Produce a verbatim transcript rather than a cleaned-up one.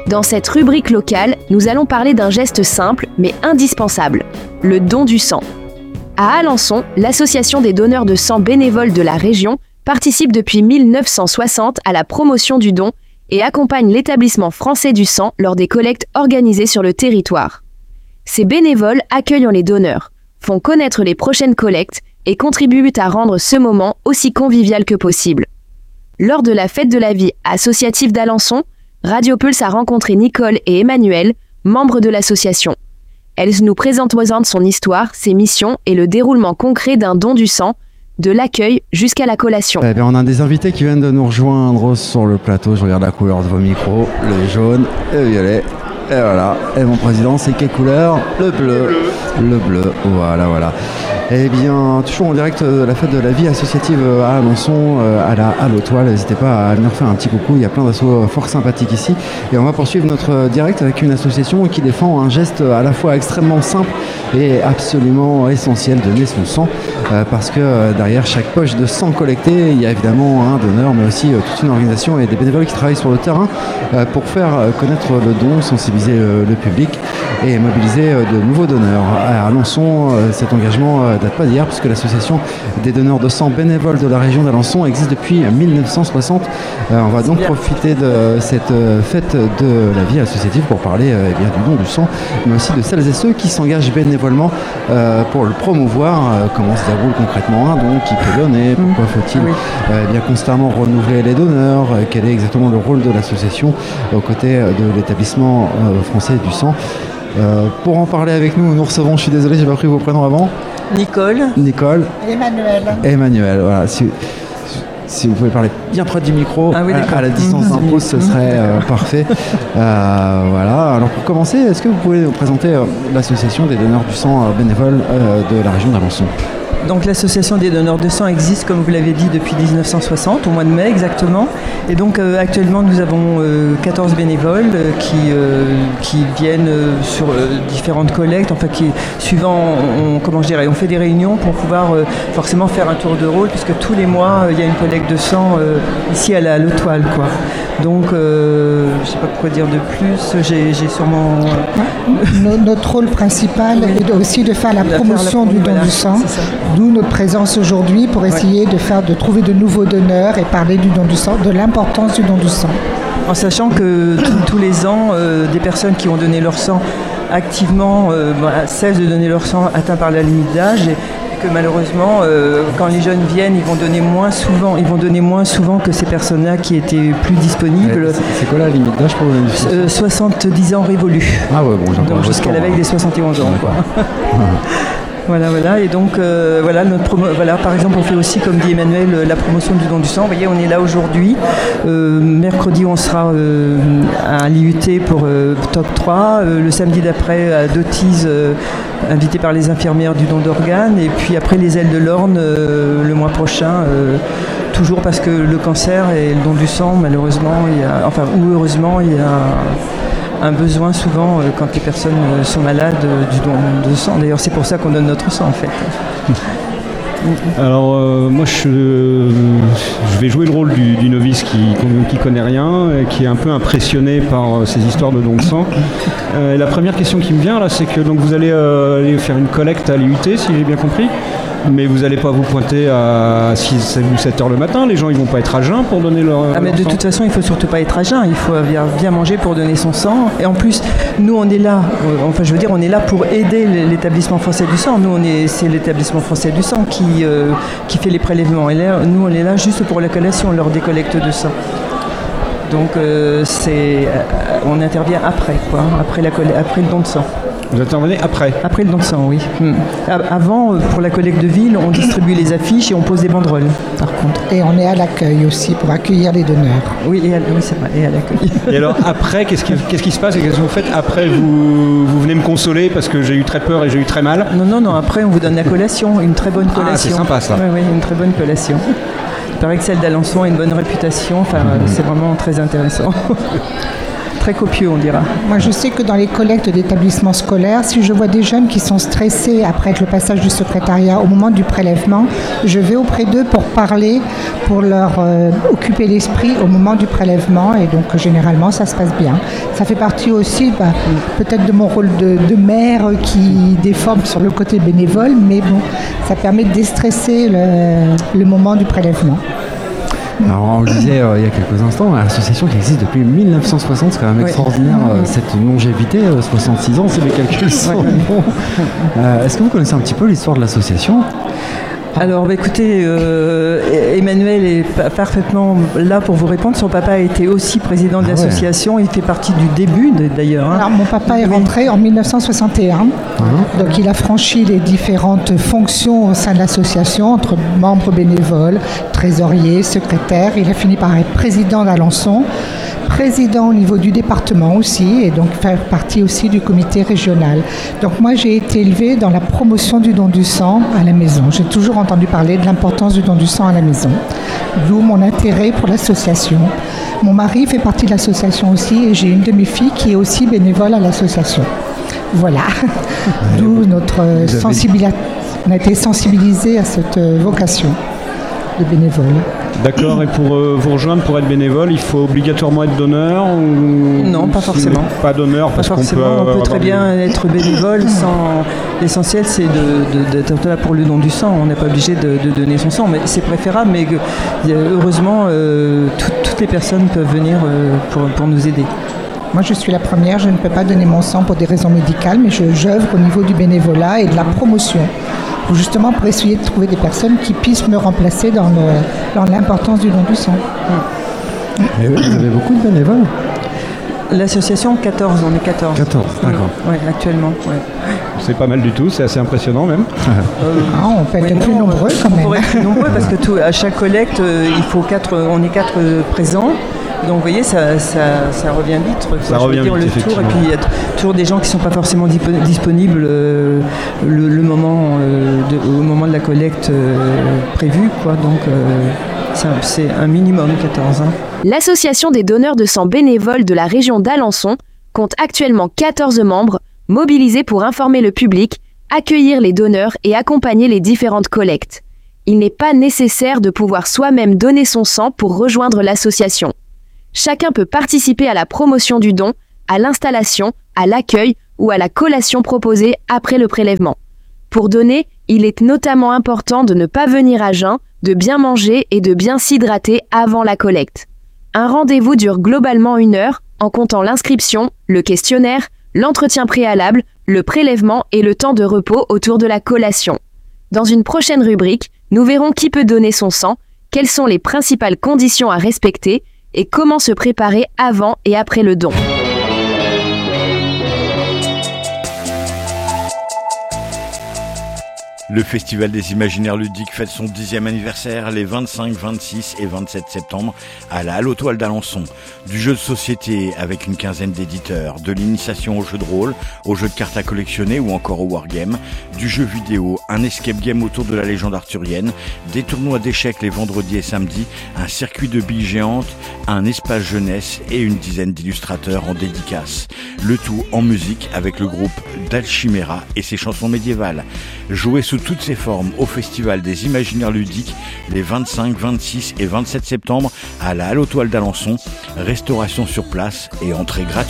Dans cette rubrique locale, nous allons parler d'un geste simple mais indispensable, le don du sang. À Alençon, l'association des donneurs de sang bénévoles de la région participe depuis mille neuf cent soixante à la promotion du don et accompagne l'établissement français du sang lors des collectes organisées sur le territoire. Ces bénévoles accueillent les donneurs, font connaître les prochaines collectes et contribuent à rendre ce moment aussi convivial que possible. Lors de la fête de la vie associative d'Alençon, Radio Pulse a rencontré Nicole et Emmanuel, membres de l'association. Elles nous présentent son histoire, ses missions et le déroulement concret d'un don du sang, de l'accueil jusqu'à la collation. Eh bien, on a des invités qui viennent de nous rejoindre sur le plateau. Je regarde la couleur de vos micros, le jaune et le violet. Et voilà. Et mon président, c'est quelle couleur ? Le bleu. Le bleu. Voilà, voilà. Eh bien, toujours en direct de la fête de la vie associative à Alençon, à la Halle aux Toiles. N'hésitez pas à venir faire un petit coucou. Il y a plein d'assauts fort sympathiques ici. Et on va poursuivre notre direct avec une association qui défend un geste à la fois extrêmement simple et absolument essentiel, donner son sang. Euh, parce que euh, derrière chaque poche de sang collecté, il y a évidemment un donneur, mais aussi euh, toute une organisation et des bénévoles qui travaillent sur le terrain euh, pour faire euh, connaître le don, sensibiliser euh, le public et mobiliser euh, de nouveaux donneurs. À Alençon, euh, cet engagement euh, date pas d'hier, puisque l'association des donneurs de sang bénévoles de la région d'Alençon existe depuis mille neuf cent soixante. Euh, on va donc profiter de cette euh, fête de la vie associative pour parler euh, eh bien, du don du sang, mais aussi de celles et ceux qui s'engagent bénévolement euh, pour le promouvoir. Euh, comment se déroule concrètement un don, qui peut donner, pourquoi faut-il oui. euh, eh bien, constamment renouveler les donneurs, euh, quel est exactement le rôle de l'association aux côtés de l'établissement euh, français du sang. Euh, pour en parler avec nous, nous recevons, je suis désolé, j'ai pas pris vos prénoms avant. Nicole. Nicole. Emmanuel. Emmanuel, voilà. Si, si vous pouvez parler bien près du micro, ah oui, à, à la distance mmh. d'un pouce, ce serait euh, parfait. Euh, voilà. Alors pour commencer, est-ce que vous pouvez nous présenter euh, l'association des donneurs du sang euh, bénévoles euh, de la région d'Alençon ? Donc l'association des donneurs de sang existe, comme vous l'avez dit, depuis dix-neuf cent soixante, au mois de mai exactement. Et donc euh, actuellement nous avons euh, quatorze bénévoles euh, qui, euh, qui viennent euh, sur euh, différentes collectes, enfin qui suivant, on, comment je dirais, on fait des réunions pour pouvoir euh, forcément faire un tour de rôle, puisque tous les mois il euh, y a une collecte de sang euh, ici à la Halle aux Toiles, quoi. Donc euh, je ne sais pas quoi dire de plus, j'ai, j'ai sûrement... Euh... Notre rôle principal est aussi de faire la promotion la, du don voilà, du sang. D'où notre présence aujourd'hui pour essayer ouais. de, faire, de trouver de nouveaux donneurs et parler du don du sang, de l'importance du don du sang. En sachant que tous les ans, euh, des personnes qui ont donné leur sang activement euh, voilà, cessent de donner leur sang atteints par la limite d'âge et que malheureusement, euh, quand les jeunes viennent, ils vont donner moins souvent, ils vont donner moins souvent que ces personnes-là qui étaient plus disponibles. Ouais, c'est, c'est quoi la limite d'âge pour donner du sang ? euh, soixante-dix ans révolus. Ah ouais, bon, j'entends. Donc jusqu'à la veille des soixante et onze ans, quoi. Voilà, voilà, et donc euh, voilà, notre promo- voilà, par exemple, on fait aussi, comme dit Emmanuel, la promotion du don du sang. Vous voyez, on est là aujourd'hui. Euh, mercredi, on sera euh, à l'I U T pour euh, top trois. Euh, le samedi d'après, à Dotiz, euh, invité par les infirmières du don d'organes. Et puis après, les ailes de l'Orne, euh, le mois prochain. Euh, toujours parce que le cancer et le don du sang, malheureusement, il y a, enfin, ou heureusement, il y a un besoin souvent euh, quand les personnes euh, sont malades euh, du don de sang. D'ailleurs, c'est pour ça qu'on donne notre sang, en fait. Alors, euh, moi, je, euh, je vais jouer le rôle du, du novice qui qui connaît rien, et qui est un peu impressionné par euh, ces histoires de don de sang. Euh, la première question qui me vient, là, c'est que donc, vous allez euh, aller faire une collecte à l'I U T, si j'ai bien compris. Mais vous n'allez pas vous pointer à six ou sept heures le matin, les gens ils vont pas être à jeun pour donner leur, ah mais leur de sang. toute façon, il faut surtout pas être à jeun, il faut bien, bien manger pour donner son sang. Et en plus, nous on est là, euh, enfin je veux dire, on est là pour aider l'établissement français du sang. Nous on est, c'est l'établissement français du sang qui, euh, qui fait les prélèvements. Et là, nous on est là juste pour la collation, lors des collectes de sang. Donc euh, c'est, euh, on intervient après, quoi, après, la, après le don de sang. Vous intervenez après ? Après le don de sang, oui. Hum. Avant, pour la collecte de ville, on distribue les affiches et on pose des banderoles, par contre. Et on est à l'accueil aussi, pour accueillir les donneurs. Oui, et à, oui c'est vrai, et à l'accueil. Et alors après, qu'est-ce qui, qu'est-ce qui se passe et qu'est-ce que vous faites après ? vous, vous venez me consoler parce que j'ai eu très peur et j'ai eu très mal ? Non, non, non, après on vous donne la collation, une très bonne collation. Ah, c'est sympa ça. Oui, oui, une très bonne collation. Il paraît que celle d'Alençon a une bonne réputation, enfin, mmh. c'est vraiment très intéressant. très copieux, on dira. Moi, je sais que dans les collectes d'établissements scolaires, si je vois des jeunes qui sont stressés après le passage du secrétariat au moment du prélèvement, je vais auprès d'eux pour parler, pour leur euh, occuper l'esprit au moment du prélèvement, et donc généralement ça se passe bien. Ça fait partie aussi bah, peut-être de mon rôle de, de mère qui déforme sur le côté bénévole, mais bon, ça permet de déstresser le, le moment du prélèvement. Alors, on le disait euh, il y a quelques instants, l'association qui existe depuis mille neuf cent soixante, c'est quand même Oui. extraordinaire, euh, cette longévité, euh, soixante-six ans, c'est les calculs sont bons. Euh, Est-ce que vous connaissez un petit peu l'histoire de l'association ? Alors, bah, écoutez, euh, Emmanuel est pa- parfaitement là pour vous répondre. Son papa a été aussi président de Ah ouais. l'association. Il fait partie du début, de- d'ailleurs. hein. Alors, mon papa est Oui. rentré en mille neuf cent soixante et un, Hein donc il a franchi les différentes fonctions au sein de l'association, entre membres bénévoles, trésorier, secrétaire. Il a fini par être président d'Alençon, président au niveau du département aussi, et donc faire partie aussi du comité régional. Donc moi, j'ai été élevée dans la promotion du don du sang à la maison. J'ai toujours entendu parler de l'importance du don du sang à la maison, d'où mon intérêt pour l'association. Mon mari fait partie de l'association aussi, et j'ai une de mes filles qui est aussi bénévole à l'association. Voilà, d'où notre avez- sensibilité. On a été sensibilisés à cette euh, vocation de bénévole. D'accord, et pour euh, vous rejoindre, pour être bénévole, il faut obligatoirement être donneur ou... Non, pas ou forcément. Pas donneur, Pas parce qu'on peut... forcément, on peut avoir très des- bien être bénévole sans... L'essentiel, c'est de, de, d'être là pour le don du sang. On n'est pas obligé de, de donner son sang, mais c'est préférable. Mais que, heureusement, euh, tout- toutes les personnes peuvent venir euh, pour, pour nous aider. Moi, je suis la première, je ne peux pas donner mon sang pour des raisons médicales, mais je, j'œuvre au niveau du bénévolat et de la promotion, pour justement pour essayer de trouver des personnes qui puissent me remplacer dans, le, dans l'importance du don du sang. Et vous avez beaucoup de bénévoles ? L'association, quatorze, on est quatorze. quatorze, d'accord. Oui, actuellement. Ouais. C'est pas mal du tout, c'est assez impressionnant même. Ah, on peut être Oui, plus non, nombreux euh, quand on même. pourrait être plus nombreux parce que tout, à chaque collecte, euh, il faut quatre, on est quatre euh, présents. Donc vous voyez, ça, ça, ça revient vite. quoi. Ça Je veux revient dire, vite, le tour, et effectivement. puis il y a t- toujours des gens qui ne sont pas forcément dipo- disponibles euh, le, le moment, euh, de, au moment de la collecte euh, prévue. Quoi. Donc euh, c'est, un, c'est un minimum quatorze. Hein. L'Association des donneurs de sang bénévoles de la région d'Alençon compte actuellement quatorze membres mobilisés pour informer le public, accueillir les donneurs et accompagner les différentes collectes. Il n'est pas nécessaire de pouvoir soi-même donner son sang pour rejoindre l'association. Chacun peut participer à la promotion du don, à l'installation, à l'accueil ou à la collation proposée après le prélèvement. Pour donner, il est notamment important de ne pas venir à jeun, de bien manger et de bien s'hydrater avant la collecte. Un rendez-vous dure globalement une heure, en comptant l'inscription, le questionnaire, l'entretien préalable, le prélèvement et le temps de repos autour de la collation. Dans une prochaine rubrique, nous verrons qui peut donner son sang, quelles sont les principales conditions à respecter et comment se préparer avant et après le don. Le Festival des Imaginaires Ludiques fête son dixième anniversaire les vingt-cinq, vingt-six et vingt-sept septembre à la Halle aux Toiles d'Alençon. Du jeu de société avec une quinzaine d'éditeurs, de l'initiation au jeu de rôle, au jeu de cartes à collectionner ou encore au wargame, du jeu vidéo, un escape game autour de la légende arthurienne, des tournois d'échecs les vendredis et samedis, un circuit de billes géantes, un espace jeunesse et une dizaine d'illustrateurs en dédicace. Le tout en musique avec le groupe d'Alchimera et ses chansons médiévales. Jouez sous toutes ses formes au Festival des Imaginaires Ludiques les vingt-cinq, vingt-six et vingt-sept septembre à la Halle aux Toiles d'Alençon. Restauration sur place et entrée gratuite.